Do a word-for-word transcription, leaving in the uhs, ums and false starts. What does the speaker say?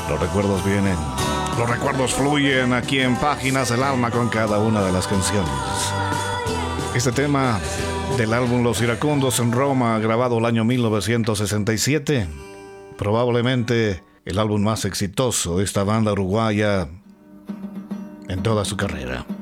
Los recuerdos vienen, los recuerdos fluyen aquí en Páginas del Alma con cada una de las canciones. Este tema del álbum Los Iracundos en Roma, grabado el año mil novecientos sesenta y siete, probablemente el álbum más exitoso de esta banda uruguaya en toda su carrera.